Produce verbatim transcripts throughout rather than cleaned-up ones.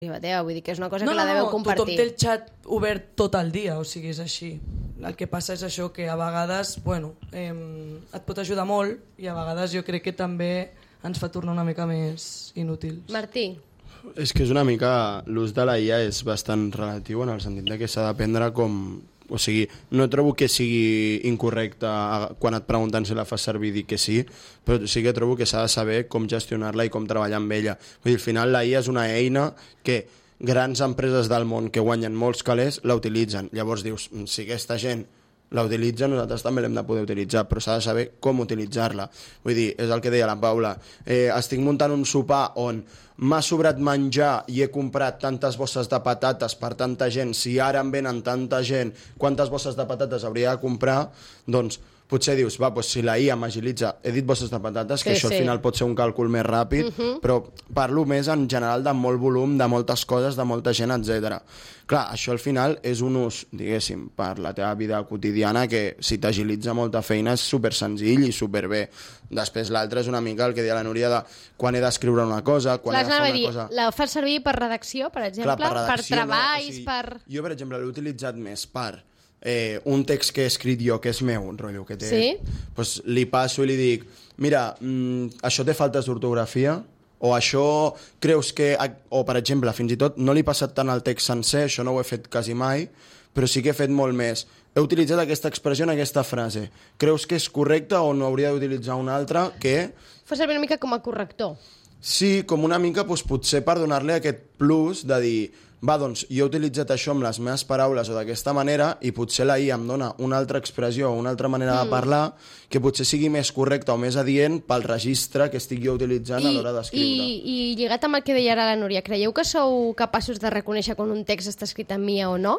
teva, vull dir que és una cosa no, que la deveu no, compartir. Tothom té el xat obert tot el dia, o sigui, és així. El que passa és això, que a vegades, bueno, eh, et pot ajudar molt i a vegades jo crec que també ens fa tornar una mica més inútils. Martí? És que és una mica... L'ús de la I A és bastant relatiu en el sentit que s'ha d'aprendre com... O sigui, no trobo que sigui incorrecte quan et pregunten si la fas servir dir que sí, però sí que trobo que s'ha de saber com gestionar-la i com treballar amb ella. Vull dir, al final la I A és una eina que grans empreses del món que guanyen molts calés la utilitzen. Llavors dius, si aquesta gent la utilitza, nosaltres també l'hem de poder utilitzar, però s'ha de saber com utilitzar-la. Vull dir, és el que deia la Paula, eh, estic muntant un sopar on m'ha sobrat menjar i he comprat tantes bosses de patates per tanta gent, si ara em venen tanta gent, quantes bosses de patates hauria de comprar, doncs potser dius, va, doncs si la I A m'agilitza, he dit bosses de patates, que sí, això sí. al final pot ser un càlcul més ràpid, uh-huh. però parlo més en general de molt volum, de moltes coses, de molta gent, etcètera. Clar, això al final és un ús, diguéssim, per la teva vida quotidiana, que si t'agilitza molta feina és super senzill i superbé. Després l'altre és una mica el que deia la Núria de quan he d'escriure una cosa, quan Clar, he de fer una dir, cosa... La fas servir per redacció, per exemple? Clar, per, redacció, per treballs, no? O sigui, per... Jo, per exemple, l'he utilitzat més per eh, un text que he escrit jo, que és meu, un rotllo que té... Sí? Pues, li passo i li dic, mira, mm, això té faltes d'ortografia, o això creus que... O, per exemple, fins i tot, no li he passat tant el text sencer, això no ho he fet quasi mai, però sí que he fet molt més. He utilitzat aquesta expressió en aquesta frase. Creus que és correcta o no hauria d'utilitzar una altra que... Fa servir una mica com a corrector. Sí, com una mica, doncs, potser per donar-li aquest plus de dir, va, doncs, jo he utilitzat això amb les meves paraules o d'aquesta manera i potser la I A em dona una altra expressió o una altra manera mm. de parlar que potser sigui més correcta o més adient pel registre que estic jo utilitzant I, a l'hora d'escriure. I, I lligat amb el que deia ara la Núria, creieu que sou capaços de reconèixer quan un text està escrit en mia o no?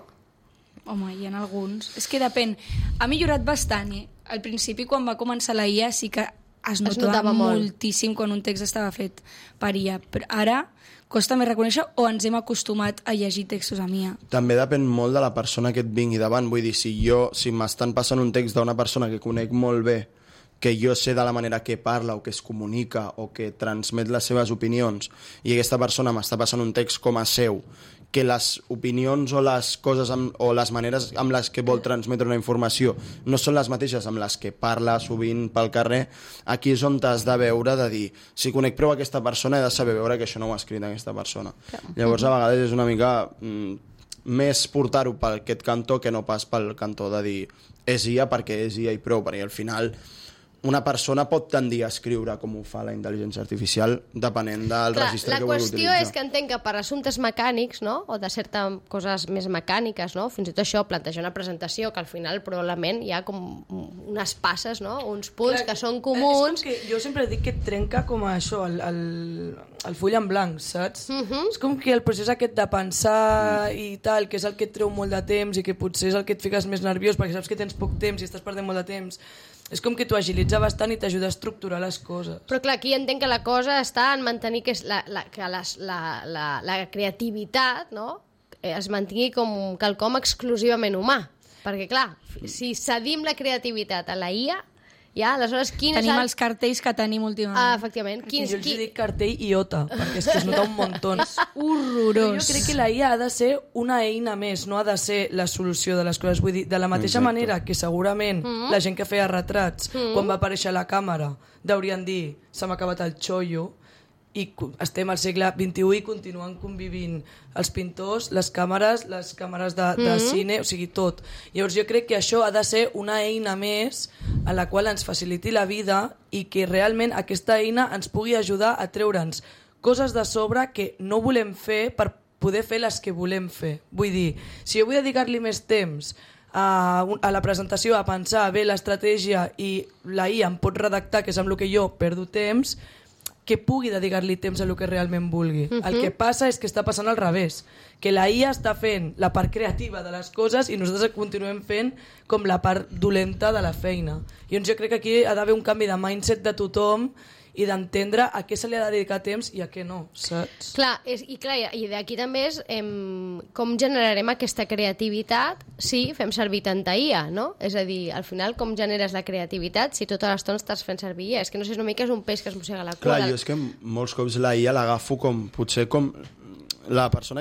Home, hi ha alguns. És que depèn. Ha millorat bastant, eh? Al principi, quan va començar la I A, sí que es notava, es notava moltíssim quan un text estava fet per I A. Però ara costa més reconèixer o ens hem acostumat a llegir textos a I A. També depèn molt de la persona que et vingui davant. Vull dir, si jo, si m'estan passant un text d'una persona que conec molt bé, que jo sé de la manera que parla o que es comunica o que transmet les seves opinions i aquesta persona m'està passant un text com a seu, que les opinions o les coses amb, o les maneres amb les que vol transmetre una informació no són les mateixes amb les que parla sovint pel carrer, aquí és on t'has de veure de dir, si conec prou aquesta persona he de saber veure que això no ho ha escrit aquesta persona. Llavors a vegades és una mica mm, més portar-ho per aquest cantó que no pas pel cantó de dir és I A perquè és I A i prou, perquè al final una persona pot tendir a escriure com ho fa la intel·ligència artificial depenent del Clar, registre que vol utilitzar. La qüestió és que entenc que per assumptes mecànics, no? O de certes coses més mecàniques, no? Fins i tot això, plantejar una presentació que al final probablement hi ha com unes passes, no? Uns punts Clar, que són comuns. És com que jo sempre dic que trenca com a això, el, el, el full en blanc, saps? Uh -huh. És com que el procés aquest de pensar i tal, que és el que et treu molt de temps i que potser és el que et fiques més nerviós perquè saps que tens poc temps i estàs perdent molt de temps, és com que t'ho agilitza bastant i t'ajuda a estructurar les coses. Però clar, aquí entenc que la cosa està en mantenir que, és la, la, que les, la, la, la creativitat, no? Es mantingui com quelcom exclusivament humà. Perquè clar, si cedim la creativitat a la I A, ja, aleshores quins... Tenim els cartells que tenim últimament. Ah, efectivament. Quins, jo els qui... dic cartell iota, perquè és que es nota un muntó. Horrorós. Jo crec que la I A ha de ser una eina més, no ha de ser la solució de les coses. Vull dir, de la mateixa Exacte. manera que segurament mm -hmm. la gent que feia retrats, mm -hmm. quan va aparèixer a la càmera, deurien dir se m'ha acabat el xollo, i estem al segle vint-i-u i continuen convivint els pintors, les càmeres, les càmeres de, de mm-hmm. cine, o sigui, tot. Llavors jo crec que això ha de ser una eina més a la qual ens faciliti la vida i que realment aquesta eina ens pugui ajudar a treure'ns coses de sobre que no volem fer per poder fer les que volem fer. Vull dir, si jo vull dedicar-li més temps a, a la presentació, a pensar bé l'estratègia i la I A em pot redactar, que és amb el que jo perdo temps, que pugui dedicar-li temps a el que realment vulgui. Uh-huh. El que passa és que està passant al revés, que la I A està fent la part creativa de les coses i nosaltres continuem fent com la part dolenta de la feina. I doncs jo crec que aquí ha d'haver un canvi de mindset de tothom i d'entendre a què se li ha de dedicar temps i a què no, saps? Clar, és, i, clar, i d'aquí també és em, com generarem aquesta creativitat si fem servir tanta I A, no? És a dir, al final, com generes la creativitat si tota l'estona estàs fent servir I A? És que no sé, és una mica és un peix que es mossega la cua. Clar, jo és que molts cops la I A l'agafo com, potser com la persona